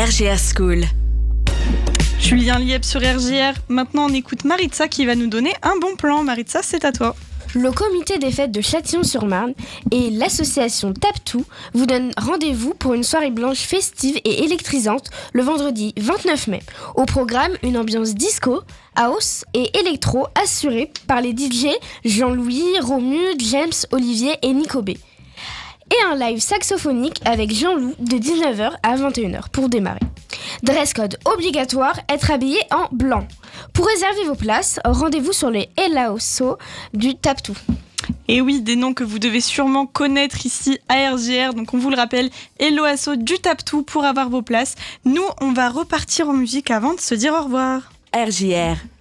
RGR School. Julien Lieb sur RGR. Maintenant, on écoute Maritza qui va nous donner un bon plan. Maritza, c'est à toi. Le comité des fêtes de Châtillon-sur-Marne et l'association Tape-Tout vous donnent rendez-vous pour une soirée blanche festive et électrisante le vendredi 29 mai. Au programme, une ambiance disco, house et électro assurée par les DJ Jean-Louis, Romu, James, Olivier et Nico B. Et un live saxophonique avec Jean-Loup de 19h à 21h pour démarrer. Dress code obligatoire, être habillé en blanc. Pour réserver vos places, rendez-vous sur les Elaoso du Tape-Tout. Et oui, des noms que vous devez sûrement connaître ici à RGR. Donc on vous le rappelle, Elaoso du Tape-Tout pour avoir vos places. Nous, on va repartir en musique avant de se dire au revoir. RGR